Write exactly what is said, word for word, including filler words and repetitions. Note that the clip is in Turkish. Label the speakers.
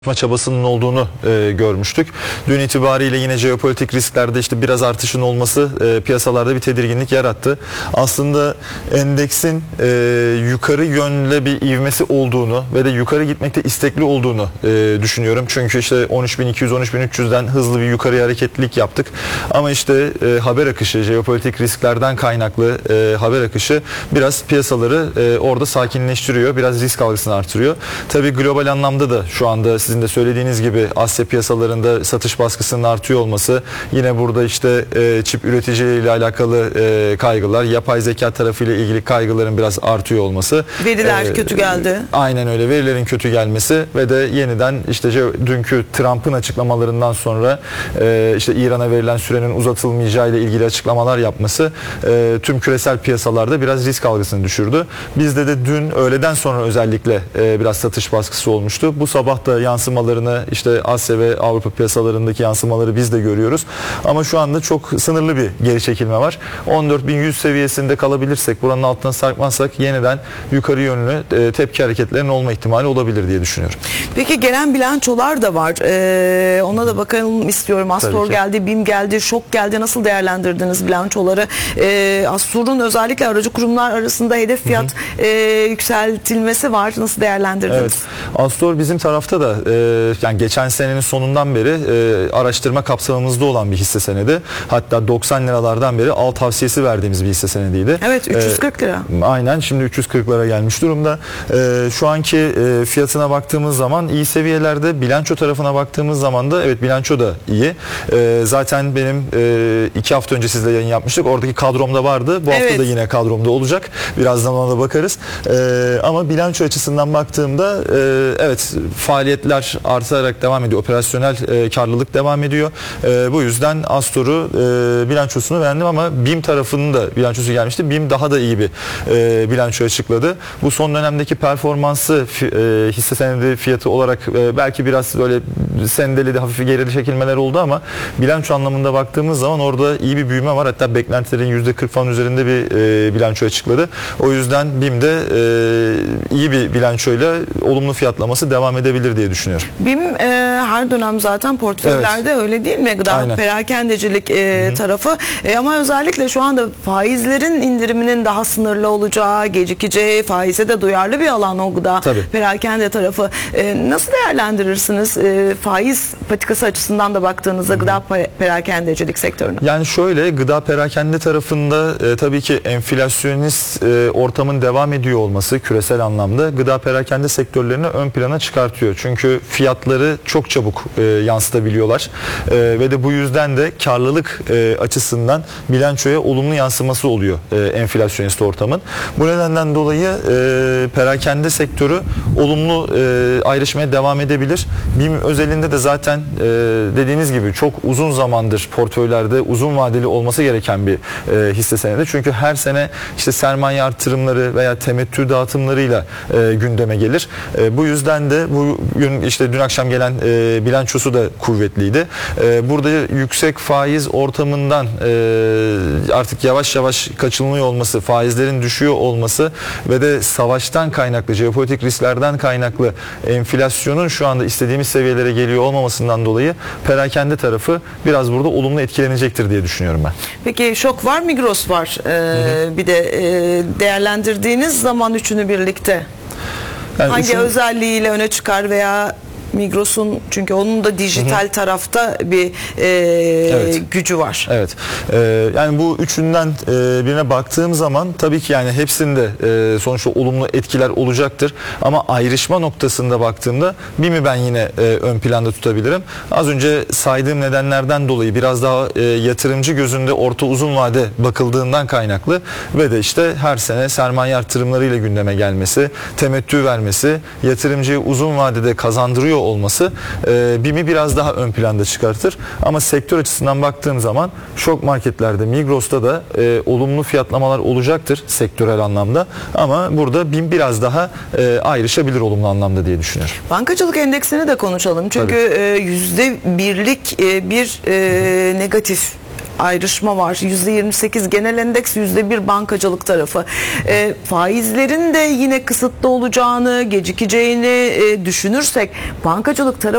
Speaker 1: çabasının olduğunu e, görmüştük. Dün itibariyle yine jeopolitik risklerde işte biraz artışın olması e, piyasalarda bir tedirginlik yarattı. Aslında endeksin e, yukarı yönlü bir ivmesi olduğunu ve de yukarı gitmekte istekli olduğunu e, düşünüyorum. Çünkü işte on üç bin iki yüz on üç bin üç yüzden hızlı bir yukarı hareketlilik yaptık. Ama işte e, haber akışı, jeopolitik risklerden kaynaklı e, haber akışı biraz piyasaları e, orada sakinleştiriyor. Biraz risk algısını artırıyor. Tabii global anlamda da şu anda sizin de söylediğiniz gibi Asya piyasalarında satış baskısının artıyor olması, yine burada işte e, çip üreticileriyle alakalı e, kaygılar, yapay zeka tarafıyla ilgili kaygıların biraz artıyor olması.
Speaker 2: Veriler
Speaker 1: e,
Speaker 2: kötü geldi.
Speaker 1: Aynen öyle, verilerin kötü gelmesi ve de yeniden işte dünkü Trump'ın açıklamalarından sonra e, işte İran'a verilen sürenin uzatılmayacağı ile ilgili açıklamalar yapması e, tüm küresel piyasalarda biraz risk algısını düşürdü. Bizde de dün öğleden sonra özellikle e, biraz satış baskısı olmuştu. Bu sabah da yansımalarını işte Asya ve Avrupa piyasalarındaki yansımaları biz de görüyoruz. Ama şu anda çok sınırlı bir geri çekilme var. on dört bin yüz seviyesinde kalabilirsek, buranın altına sarkmazsak yeniden yukarı yönlü e, tepki hareketlerinin olma ihtimali olabilir diye düşünüyorum.
Speaker 2: Peki gelen bilançolar da var. Ee, ona da bakalım istiyorum. Astor geldi, BİM geldi, Şok geldi. Nasıl değerlendirdiniz bilançoları? Ee, Astor'un özellikle aracı kurumlar arasında hedef fiyat hı hı. E, yükseltilmesi var. Nasıl değerlendirdiniz?
Speaker 1: Evet. Astor bizim tarafta da e, yani geçen senenin sonundan beri e, araştırma kapsamımızda olan bir hisse senedi. Hatta doksan liralardan beri al tavsiyesi verdiğimiz bir hisse senediydi.
Speaker 2: Evet, üç yüz kırk lira.
Speaker 1: E, aynen, şimdi üç yüz kırklara gelmiş durumda. E, şu anki e, fiyatına baktığımız zaman iyi seviyelerde, bilanço tarafına baktığımız zaman da evet, bilanço da iyi. E, zaten benim e, iki hafta önce sizle yayın yapmıştık. Oradaki kadromda vardı. Bu hafta
Speaker 2: evet.
Speaker 1: da yine kadromda olacak. Birazdan ona da bakarız. E, ama bilanço açısından baktığımda e, evet, faaliyetler artarak devam ediyor. Operasyonel e, karlılık devam ediyor. E, bu yüzden Astor'u e, bilançosunu beğendim ama BİM tarafının da bilançosu gelmişti. BİM daha da iyi bir e, bilanço açıkladı. Bu son dönemdeki performansı fi, e, hisse senedi fiyatı olarak e, belki biraz böyle sendeledi, hafif gerili çekilmeler oldu ama bilanço anlamında baktığımız zaman orada iyi bir büyüme var. Hatta beklentilerin yüzde kırk falan üzerinde bir e, bilanço açıkladı. O yüzden BİM'de e, iyi bir bilançoyla olumlu fiyatlaması devam edebilir diye düşünüyorum.
Speaker 2: BİM e, her dönem zaten portföylerde evet. öyle değil mi? Gıda
Speaker 1: Aynen.
Speaker 2: perakendecilik e, tarafı e, ama özellikle şu anda faizlerin indiriminin daha sınırlı olacağı, gecikeceği, faize de duyarlı bir alan o gıda Tabii. perakende tarafı. E, nasıl değerlendirirsiniz e, faiz patikası açısından da baktığınızda Hı-hı. gıda perakendecilik sektörünü?
Speaker 1: Yani şöyle, gıda perakende tarafında e, tabii ki enflasyonist e, ortamın devam ediyor olması küresel anlamda gıda perakende sektörlerini ön plana çıkartıyor. Çünkü fiyatları çok çabuk e, yansıtabiliyorlar e, ve de bu yüzden de karlılık e, açısından bilançoya olumlu yansıması oluyor e, enflasyonist ortamın. Bu nedenden dolayı e, perakende sektörü olumlu e, ayrışmaya devam edebilir. BİM özelinde de zaten e, dediğiniz gibi çok uzun zamandır portföylerde uzun vadeli olması gereken bir e, hisse senedi. Çünkü her sene işte sermaye artırımları veya temettü dağıtımlarıyla e, gündeme gelir. E, bu yüzden de bugün işte dün akşam gelen e, bilançosu da kuvvetliydi. E, burada yüksek faiz ortamından e, artık yavaş yavaş kaçınılıyor olması, faizlerin düşüyor olması ve de savaştan kaynaklı, jeopolitik risklerden kaynaklı enflasyonun şu anda istediğimiz seviyelere geliyor olmamasından dolayı perakende tarafı biraz burada olumlu etkilenecektir diye düşünüyorum ben.
Speaker 2: Peki Şok var, Migros var. Ee, bir de e, değerlendirdiğiniz zaman üçünü birlikte yani hangi üçün... özelliğiyle öne çıkar veya Migros'un, çünkü onun da dijital hı hı. tarafta bir e, evet. gücü var.
Speaker 1: Evet. Ee, yani bu üçünden e, birine baktığım zaman tabii ki yani hepsinde e, sonuçta olumlu etkiler olacaktır. Ama ayrışma noktasında baktığımda BİM'i ben yine e, ön planda tutabilirim. Az önce saydığım nedenlerden dolayı biraz daha e, yatırımcı gözünde orta uzun vade bakıldığından kaynaklı ve de işte her sene sermaye artırımlarıyla gündeme gelmesi, temettü vermesi, yatırımcıyı uzun vadede kazandırıyor olması e, BİM'i biraz daha ön planda çıkartır. Ama sektör açısından baktığım zaman Şok marketlerde, Migros'ta da e, olumlu fiyatlamalar olacaktır sektörel anlamda. Ama burada BİM biraz daha e, ayrışabilir olumlu anlamda diye düşünüyorum.
Speaker 2: Bankacılık endeksini de konuşalım. Çünkü e, yüzde birlik e, bir e, negatif ayrışma var. yüzde yirmi sekiz genel endeks, yüzde bir bankacılık tarafı. E, faizlerin de yine kısıtlı olacağını, gecikeceğini e, düşünürsek bankacılık tarafı